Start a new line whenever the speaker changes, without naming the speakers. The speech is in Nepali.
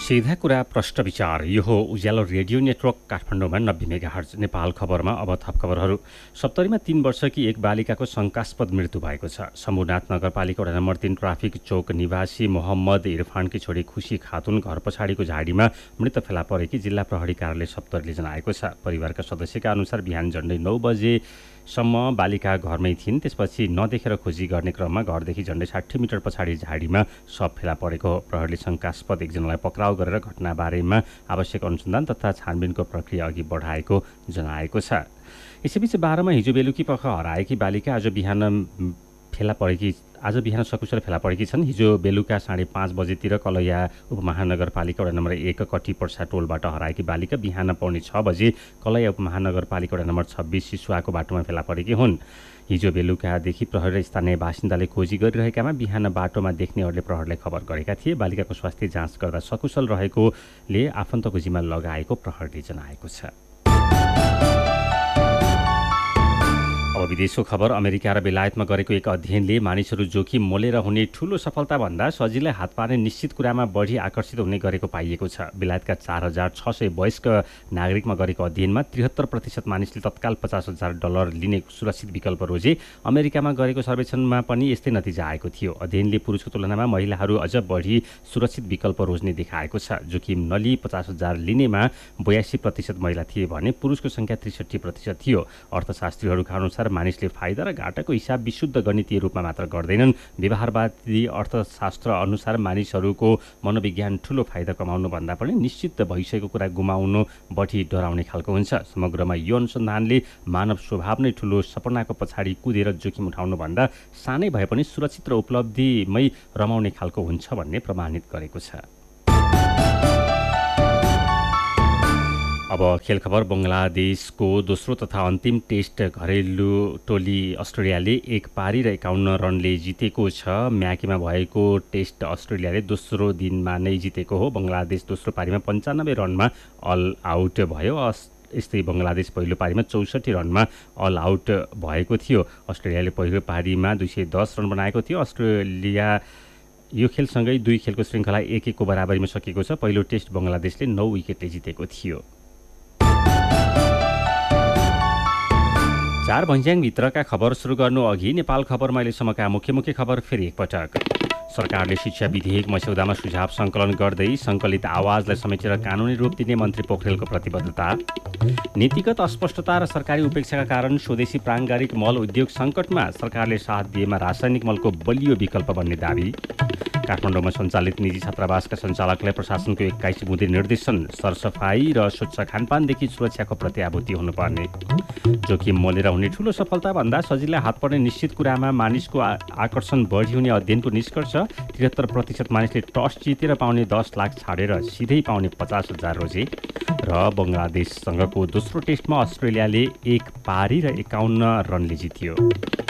सीधा कुरा प्रष्ट विचार यो हो उज्यालो रेडियो नेटवर्क काठमाडौँमा 90 मेगाहर्ज नेपाल खबरमा अब थप खबरहरू। सप्तरीमा 3 वर्षकी एक बालिकाको शङ्कास्पद मृत्यु भएको छ। शम्भुनाथ नगरपालिका वडा नम्बर 3 ट्राफिक चौक निवासी मोहम्मद इरफानकी छोरी खुसी खातुन घर पछाडिको झाडीमा मृत फेला परेकी जिल्ला प्रहरी कार्यालय सप्तरीले जनाएको छ। परिवारका सदस्यका अनुसार बिहान झन्डै 9 बजेसम्म बालिका घरमै थिइन्। त्यसपछि नदेखेर खोजी गर्ने क्रममा घरदेखि झन्डै 60 मिटर पछाडि झाडीमा शव फेला परेको हो। प्रहरीले शङ्कास्पद एकजनालाई पक्राउ गरेर घटनाबारेमा आवश्यक अनुसन्धान तथा छानबिनको प्रक्रिया अघि बढाएको जनाएको छ। यसैबीच 12 मा हिजो बेलुकी पख हराएकी बालिका आज बिहान सकुशल फेला परेकी छन्। हिजो बेलुका 5:30 बजेतिर कलैया उपमहानगरपालिका वडा नम्बर 1 कटीपर्सा टोलबाट हराएकी बालिका बिहान 5:45 बजे कलैया उपमहानगरपालिका वडा नम्बर 26 सिसुवाको बाटोमा फेला परेकी हुन्। हिजो बेलुकादेखि प्रहरी र स्थानीय बासिन्दाले खोजी गरिरहेकामा बिहान बाटोमा देख्नेहरूले प्रहरीलाई खबर गरेका थिए। बालिकाको स्वास्थ्य जाँच गर्दा सकुशल रहेकोले आफन्तको जिम्मा लगाएको प्रहरीले जनाएको छ। अब विदेशको खबर। अमेरिका र बेलायतमा गरेको एक अध्ययनले मानिसहरू जोखिम मोलेर हुने ठूलो सफलताभन्दा सजिलै हात पार्ने निश्चित कुरामा बढी आकर्षित हुने गरेको पाइएको छ। बेलायतका 4,600 वयस्क नागरिकमा गरेको अध्ययनमा 73% मानिसले तत्काल $50,000 लिने सुरक्षित विकल्प रोजे। अमेरिकामा गरेको सर्वेक्षणमा पनि यस्तै नतिजा आएको थियो। अध्ययनले पुरुषको तुलनामा महिलाहरू अझ बढी सुरक्षित विकल्प रोज्ने देखाएको छ। जोखिम नलिई $50,000 लिनेमा 82% महिला थिए भने पुरुषको सङ्ख्या 63% थियो। अर्थशास्त्रीहरूका अनुसार मानिसले फाइदा र घाटाको हिसाब विशुद्ध गणितीय रूपमा मात्र गर्दैनन्। व्यवहारवादी अर्थशास्त्र अनुसार मानिसहरूको मनोविज्ञान ठूलो फाइदा कमाउनु भन्दा पनि निश्चित भइसकेको कुरा गुमाउनु बढी डराउने खालको हुन्छ। समग्रमा यो अनुसन्धानले मानव स्वभाव नै ठूलो सपनाको पछाडि कुदेर जोखिम उठाउनु भन्दा सानै भए पनि सुरक्षित र उपलब्धिमै रमाउने खालको हुन्छ भन्ने प्रमाणित गरेको छ। अब खेल खबर। बङ्गलादेशको दोस्रो तथा अन्तिम टेस्ट घरेलु टोली अस्ट्रेलियाले 1 पारी र 51 रनले जितेको छ। म्याकीमा भएको टेस्ट अस्ट्रेलियाले दोस्रो दिनमा नै जितेको हो। बङ्गलादेश दोस्रो पारीमा 95 रनमा अल आउट भयो। यस्तै बङ्गलादेश पहिलो पारीमा 64 रनमा अल आउट भएको थियो। अस्ट्रेलियाले पहिलो पारीमा 210 रन बनाएको थियो। अस्ट्रेलिया यो खेलसँगै 2 खेलको श्रृङ्खला 1-1 को बराबरीमा सकिएको छ। पहिलो टेस्ट बङ्गलादेशले 9 विकेटले जितेको थियो। 4 भञ्ज्याङभित्रका खबर सुरु गर्नु अघि नेपाल खबरमा अहिलेसम्मका मुख्य खबर फेरि एकपटक। सरकारले शिक्षा विधेयक मस्यौदामा सुझाव सङ्कलन गर्दै सङ्कलित आवाजलाई समेटेर कानुनी रूप दिने मन्त्री पोखरेलको प्रतिबद्धता। नीतिगत अस्पष्टता र सरकारी उपेक्षाका कारण स्वदेशी प्राङ्गारिक मल उद्योग सङ्कटमा, सरकारले साथ दिएमा रासायनिक मलको बलियो विकल्प बन्ने दाबी। काठमाडौँमा सञ्चालित निजी छात्रावासका सञ्चालकलाई प्रशासनको 21 बुँदे निर्देशन। सरसफाई र स्वच्छ खानपानदेखि सुरक्षाको प्रत्याभूति हुनुपर्ने। जोखिम मोलेर हुने ठूलो सफलताभन्दा सजिलै हात पर्ने निश्चित कुरामा मानिसको आकर्षण बढी हुने अध्ययनको निष्कर्ष। 73% मानिसले टस जितेर पाउने 10 लाख छाडेर सिधै पाउने 50,000 रोजे। र बङ्गलादेशसँगको दोस्रो टेस्टमा अस्ट्रेलियाले 1 पारी र 51 रनले जित्यो।